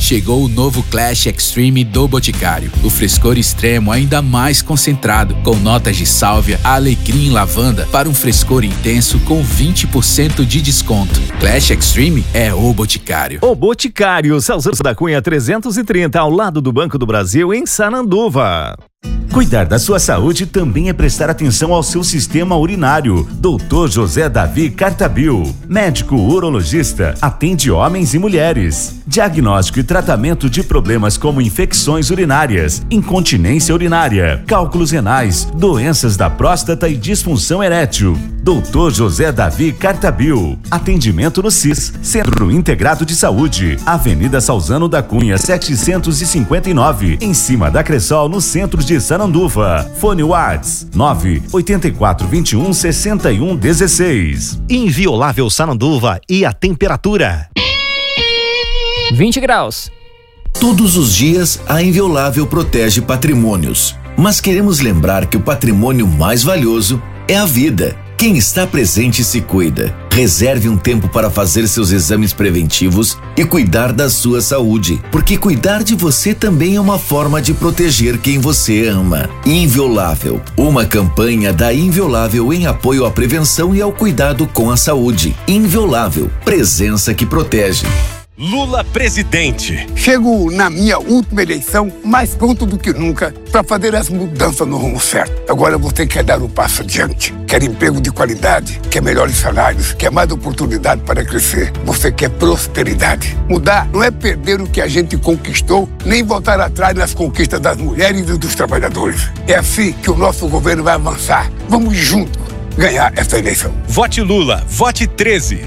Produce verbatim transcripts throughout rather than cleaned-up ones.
Chegou o novo Clash Extreme do Boticário. O frescor extremo ainda mais concentrado, com notas de sálvia, alecrim e lavanda para um frescor intenso com vinte por cento de desconto. Clash Extreme é o Boticário. O Boticário, Salzano da Cunha trezentos e trinta, ao lado do Banco do Brasil, em Sananduva. Cuidar da sua saúde também é prestar atenção ao seu sistema urinário. doutor José Davi Cartabil, médico urologista, atende homens e mulheres. Diagnóstico e tratamento de problemas como infecções urinárias, incontinência urinária, cálculos renais, doenças da próstata e disfunção erétil. doutor José Davi Cartabil. Atendimento no C I S, Centro Integrado de Saúde, Avenida Salzano da Cunha setecentos e cinquenta e nove, em cima da Cressol, no centro de Sananduva. Fone Whats nove oito quatro dois um seis um um seis. Inviolável Sananduva e a temperatura vinte graus. Todos os dias a Inviolável protege patrimônios, mas queremos lembrar que o patrimônio mais valioso é a vida. Quem está presente se cuida. Reserve um tempo para fazer seus exames preventivos e cuidar da sua saúde, porque cuidar de você também é uma forma de proteger quem você ama. Inviolável, uma campanha da Inviolável em apoio à prevenção e ao cuidado com a saúde. Inviolável, presença que protege. Lula presidente. Chego na minha última eleição mais pronto do que nunca para fazer as mudanças no rumo certo. Agora você quer dar o passo adiante, quer emprego de qualidade, quer melhores salários, quer mais oportunidade para crescer. Você quer prosperidade. Mudar não é perder o que a gente conquistou, nem voltar atrás nas conquistas das mulheres e dos trabalhadores. É assim que o nosso governo vai avançar. Vamos juntos ganhar essa eleição. Vote Lula, vote treze.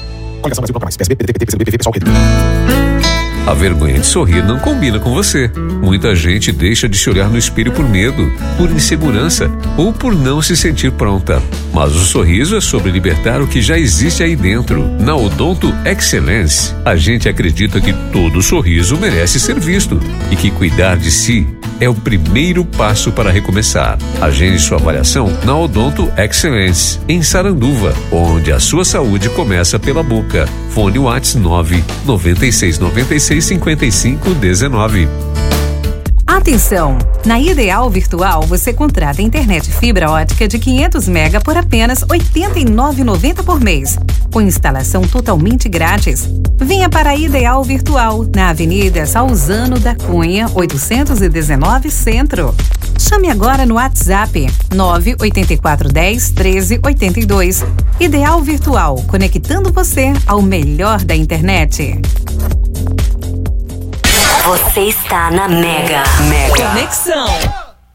A vergonha de sorrir não combina com você. Muita gente deixa de se olhar no espelho por medo, por insegurança ou por não se sentir pronta. Mas o sorriso é sobre libertar o que já existe aí dentro. Na Odonto Excellence, a gente acredita que todo sorriso merece ser visto e que cuidar de si é o primeiro passo para recomeçar. Agende sua avaliação na Odonto Excellence, em Saranduva, onde a sua saúde começa pela boca. Fone Whats nove nove seis nove seis cinco cinco um nove. Atenção! Na Ideal Virtual você contrata internet fibra ótica de quinhentos mega por apenas oitenta e nove reais e noventa centavos por mês, com instalação totalmente grátis. Venha para a Ideal Virtual, na Avenida Salzano da Cunha, oitocentos e dezenove, Centro. Chame agora no WhatsApp nove oito quatro um zero treze oitenta e dois. Ideal Virtual, conectando você ao melhor da internet. Você está na Mega. Mega. Conexão.